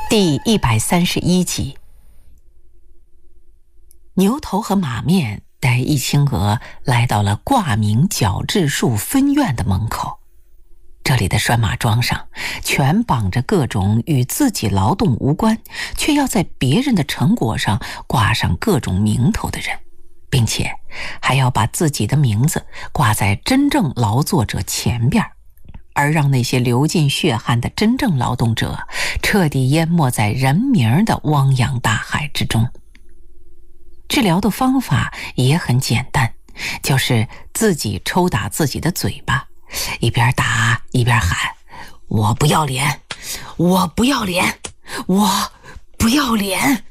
第131集。牛头和马面带易清娥来到了挂名矫治术分院的门口。这里的拴马桩上全绑着各种与自己劳动无关，却要在别人的成果上挂上各种名头的人，并且还要把自己的名字挂在真正劳作者前边，而让那些流尽血汗的真正劳动者彻底淹没在人名的汪洋大海之中。治疗的方法也很简单，就是自己抽打自己的嘴巴，一边打一边喊：我不要脸，我不要脸，我不要脸。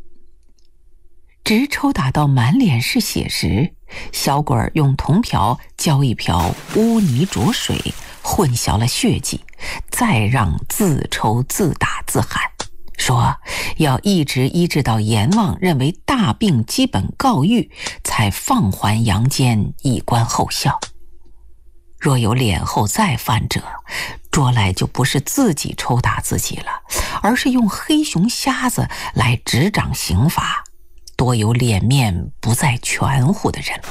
直抽打到满脸是血时，小鬼儿用铜瓢浇一瓢污泥浊水，混淆了血迹，再让自抽自打自喊，说要一直医治到阎王认为大病基本告愈，才放还阳间以观后效。若有脸后再犯者，捉来就不是自己抽打自己了，而是用黑熊瞎子来执掌刑罚，多有脸面不在全乎的人。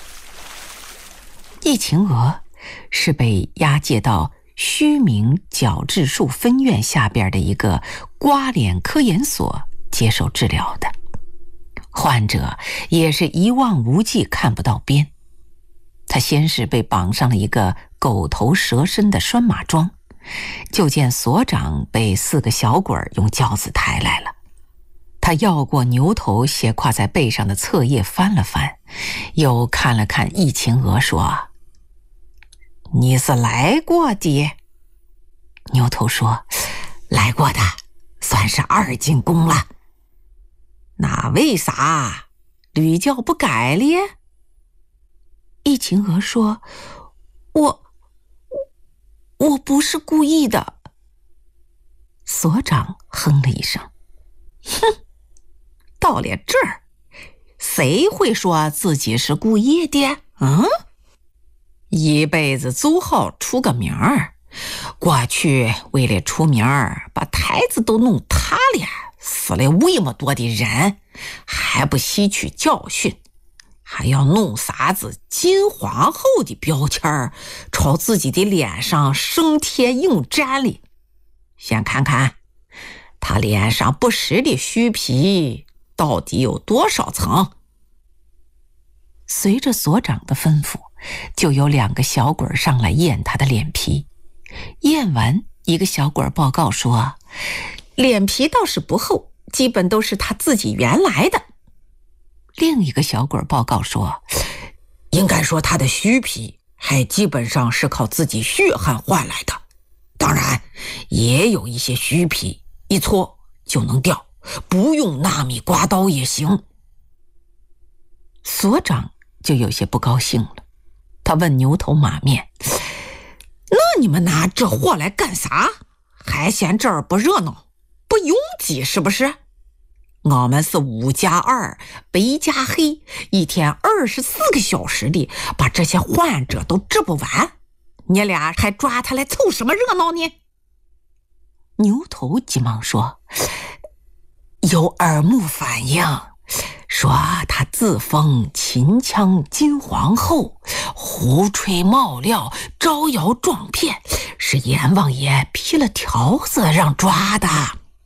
易晴娥是被押解到虚名矫治术分院下边的一个刮脸科研所接受治疗的，患者也是一望无际，看不到边。他先是被绑上了一个狗头蛇身的拴马桩，就见所长被4个小鬼用轿子抬来了。他绕过牛头斜挎在背上的册页翻了翻，又看了看易晴娥，说：你是来过的？牛头说：来过的，算是2进宫了。那为啥屡教不改了？易晴娥说：我不是故意的。所长哼了一声：哼，到了这儿，谁会说自己是故意的？一辈子走好出个名儿，过去为了出名儿，把台子都弄塌了，死了那么多的人，还不吸取教训，还要弄啥子金皇后的标签儿朝自己的脸上生贴硬粘里。先看看他脸上不实的虚皮到底有多少层。随着所长的吩咐，就有2个小鬼上来验他的脸皮。验完，一个小鬼报告说，脸皮倒是不厚，基本都是他自己原来的。另一个小鬼报告说，应该说他的虚皮还基本上是靠自己血汗换来的，当然也有一些虚皮一搓就能掉，不用纳米刮刀也行。所长就有些不高兴了，他问牛头马面：那你们拿这货来干啥？还嫌这儿不热闹不拥挤是不是？我们是5+2白加黑，一天24个小时的把这些患者都治不完，你俩还抓他来凑什么热闹呢？牛头急忙说，有耳目反应，说他自封秦腔金皇后，胡吹冒料，招摇撞骗，是阎王爷批了条子让抓的。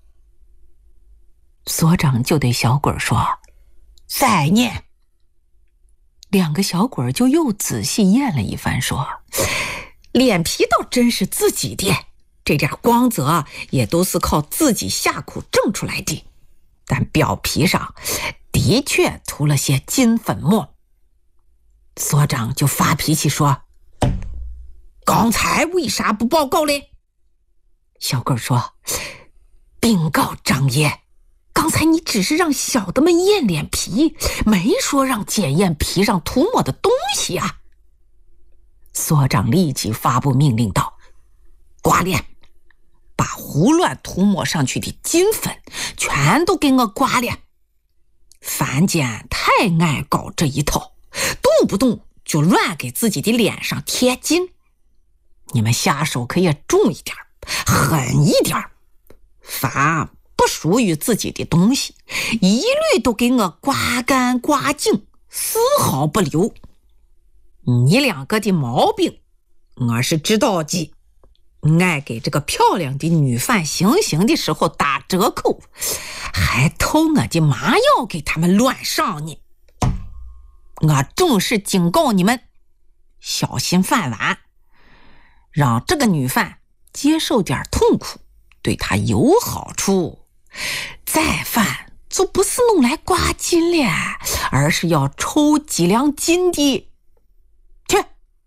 所长就对小鬼说，再念。2个小鬼就又仔细验了一番，说，脸皮倒真是自己的，这点光泽也都是靠自己下苦挣出来的，但表皮上的确涂了些金粉末。所长就发脾气说，刚才为啥不报告嘞？小鬼说，禀告张爷，刚才你只是让小的们验脸皮，没说让检验皮上涂抹的东西啊。所长立即发布命令道，刮脸，把胡乱涂抹上去的金粉全都给我刮脸。凡间太爱搞这一套，动不动就乱给自己的脸上贴金，你们下手可以重一点，狠一点，罚属于自己的东西，一律都给我刮干刮净，丝毫不留。你两个的毛病我是知道的，爱给这个漂亮的女犯行刑的时候打折扣，还偷我的麻药给他们乱上呢。我正式警告你们，小心饭碗，让这个女犯接受点痛苦，对她有好处。再犯就不是弄来刮金了，而是要抽几两金的。去！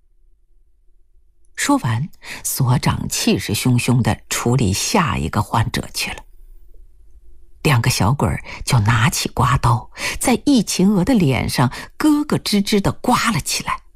说完，所长气势汹汹地处理下一个患者去了。两个小鬼儿就拿起刮刀，在易秦娥的脸上咯咯吱吱地刮了起来。